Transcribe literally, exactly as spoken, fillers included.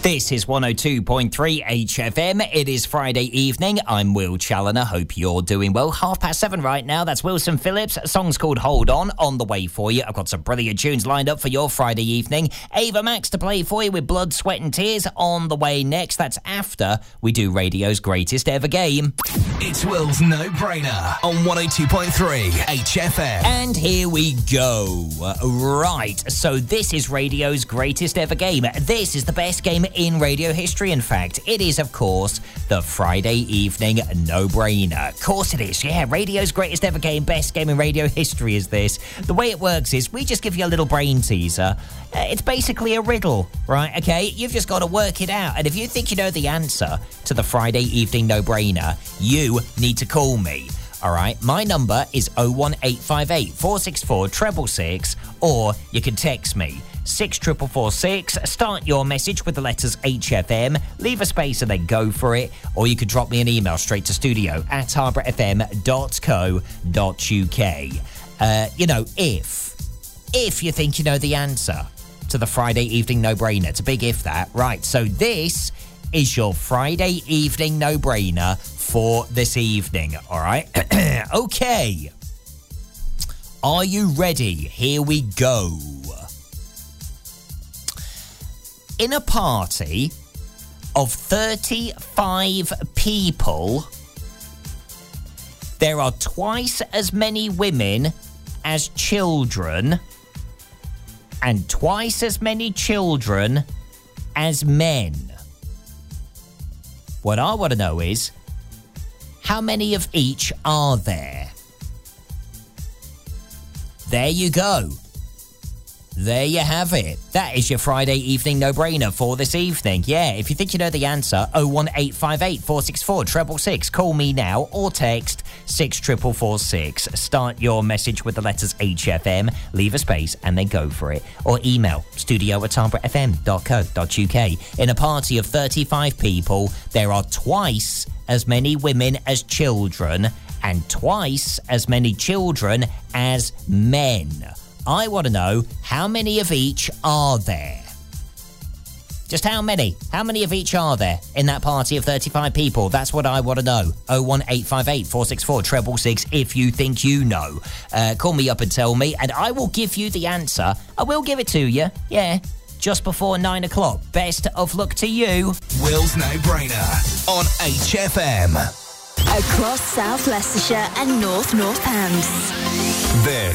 This is one oh two point three H F M. It is Friday evening. I'm Will Challoner. Hope you're doing well. Half past seven right now. That's Wilson Phillips. A song's called Hold On, on the way for you. I've got some brilliant tunes lined up for your Friday evening. Ava Max to play for you with Blood, Sweat and Tears on the way next. That's after we do radio's greatest ever game. It's Will's No Brainer on one oh two point three H F M. And here we go. Right, so this is radio's greatest ever game. This is the best game in radio history, in fact. It is, of course, the Friday evening no-brainer. Of course it is, yeah. Radio's greatest ever game, best game in radio history is this. The way it works is we just give you a little brain teaser. Uh, it's basically a riddle, right? Okay, you've just got to work it out. And if you think you know the answer to the Friday evening no-brainer, you need to call me. All right, my number is oh one eight five eight, four six four, six six six, or you can text me, six four four four six, start your message with the letters H F M, leave a space and then go for it, or you can drop me an email straight to studio at harborough f m dot co dot u k. Uh, you know, if, if you think you know the answer to the Friday evening no-brainer, it's a big if that, right, so this is your Friday evening no-brainer for this evening, all right? Okay. Are you ready? Here we go. In a party of thirty-five people, there are twice as many women as children and twice as many children as men. What I want to know is, how many of each are there? There you go. There you have it. That is your Friday evening no-brainer for this evening. Yeah, if you think you know the answer, oh one eight five eight, four six four, six six six. Call me now or text six four four four six. Start your message with the letters H F M, leave a space and then go for it. Or email studio at harborough f m dot co dot u k. In a party of thirty-five people, there are twice as many women as children and twice as many children as men. I want to know, how many of each are there? Just how many? How many of each are there in that party of thirty-five people? That's what I want to know. oh one eight five eight, four six four, six six six if you think you know. Uh, call me up and tell me, and I will give you the answer. I will give it to you, yeah, just before nine o'clock. Best of luck to you. Will's No Brainer on H F M. Across South Leicestershire and North Northants. This